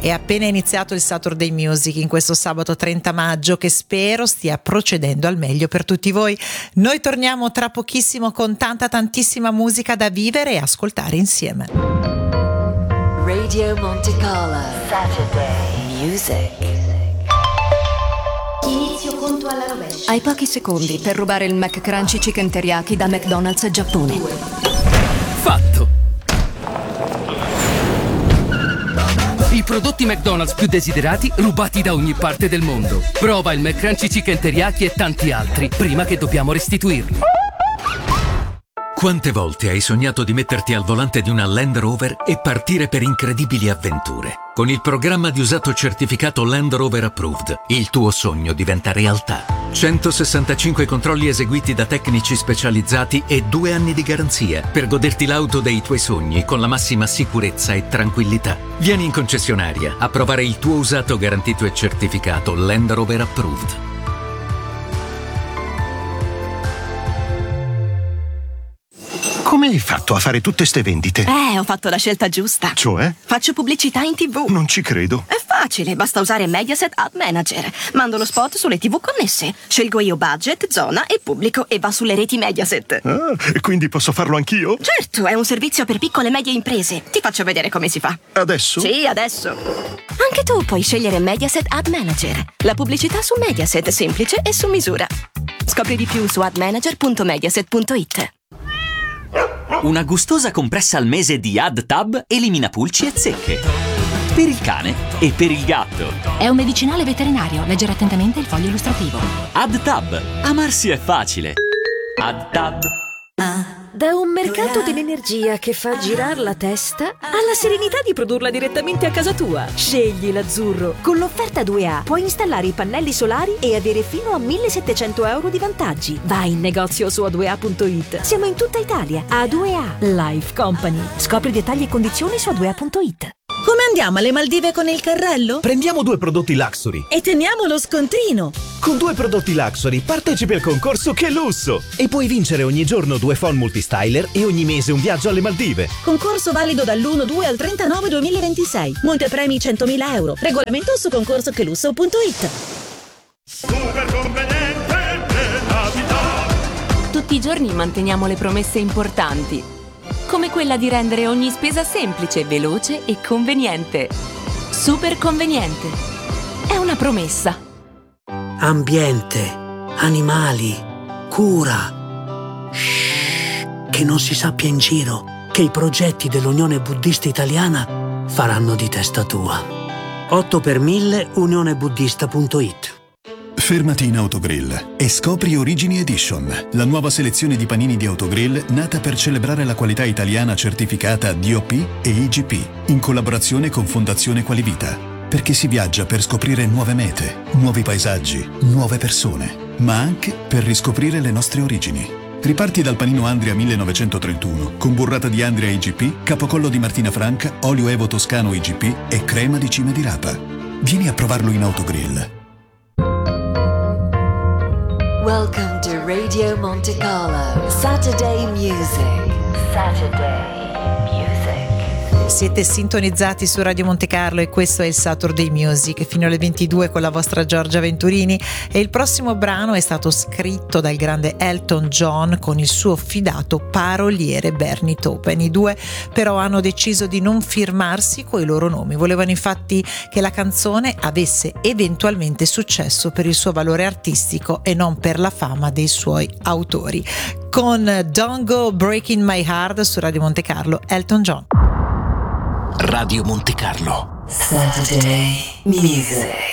È appena iniziato il Saturday Music in questo sabato 30 maggio che spero stia procedendo al meglio per tutti voi. Noi torniamo tra pochissimo con tantissima musica da vivere e ascoltare insieme. Radio Monte Carlo Saturday Music. Inizio conto alla rovescia. Hai pochi secondi per rubare il McCrunchy Chicken Teriyaki da McDonald's Giappone. Fatto! I prodotti McDonald's più desiderati rubati da ogni parte del mondo. Prova il McCrunchy Chicken Teriyaki e tanti altri prima che dobbiamo restituirli. Quante volte hai sognato di metterti al volante di una Land Rover e partire per incredibili avventure? Con il programma di usato certificato Land Rover Approved, il tuo sogno diventa realtà. 165 controlli eseguiti da tecnici specializzati e 2 anni di garanzia per goderti l'auto dei tuoi sogni con la massima sicurezza e tranquillità. Vieni in concessionaria a provare il tuo usato garantito e certificato Land Rover Approved. Come hai fatto a fare tutte ste vendite? Ho fatto la scelta giusta. Cioè? Faccio pubblicità in TV. Non ci credo. È facile, basta usare Mediaset Ad Manager. Mando lo spot sulle TV connesse. Scelgo io budget, zona e pubblico e va sulle reti Mediaset. Ah, e quindi posso farlo anch'io? Certo, è un servizio per piccole e medie imprese. Ti faccio vedere come si fa. Adesso? Sì, adesso. Anche tu puoi scegliere Mediaset Ad Manager. La pubblicità su Mediaset, semplice e su misura. Scopri di più su admanager.mediaset.it. Una gustosa compressa al mese di AdTab elimina pulci e zecche. Per il cane e per il gatto. È un medicinale veterinario. Leggere attentamente il foglio illustrativo. AdTab. Amarsi è facile. AdTab. Da un mercato dell'energia che fa girare la testa alla serenità di produrla direttamente a casa tua. Scegli l'azzurro. Con l'offerta 2A puoi installare i pannelli solari e avere fino a 1.700 euro di vantaggi. Vai in negozio su a2a.it. Siamo in tutta Italia. A2A Life Company. Scopri dettagli e condizioni su a2a.it. Come andiamo alle Maldive con il carrello? Prendiamo 2 prodotti Luxury E teniamo lo scontrino. Con 2 prodotti Luxury partecipi al concorso Che Lusso e puoi vincere ogni giorno 2 phon multistyler e ogni mese un viaggio alle Maldive. Concorso valido dall'1/2 al 39/2026. Montepremi 100.000 euro. Regolamento su concorsochelusso.it. Super conveniente nella vita. Tutti i giorni manteniamo le promesse importanti, come quella di rendere ogni spesa semplice, veloce e conveniente. Super conveniente. È una promessa. Ambiente, animali, cura. Shhh, che non si sappia in giro che i progetti dell'Unione Buddista Italiana faranno di testa tua. 8 per 1000 unionebuddista.it. Fermati in Autogrill e scopri Origini Edition, la nuova selezione di panini di Autogrill nata per celebrare la qualità italiana certificata DOP e IGP, in collaborazione con Fondazione Qualivita. Perché si viaggia per scoprire nuove mete, nuovi paesaggi, nuove persone, ma anche per riscoprire le nostre origini. Riparti dal panino Andria 1931, con burrata di Andria IGP, capocollo di Martina Franca, olio Evo Toscano IGP e crema di cime di rapa. Vieni a provarlo in Autogrill. Welcome to Radio Monte Carlo Saturday Music. Saturday Music. Siete sintonizzati su Radio Monte Carlo e questo è il Saturday Music fino alle 22 con la vostra Giorgia Venturini, e il prossimo brano è stato scritto dal grande Elton John con il suo fidato paroliere Bernie Taupin. I due però hanno deciso di non firmarsi coi loro nomi, volevano infatti che la canzone avesse eventualmente successo per il suo valore artistico e non per la fama dei suoi autori. Con Don't Go Breaking My Heart su Radio Monte Carlo, Elton John. Radio Monte Carlo Saturday Music.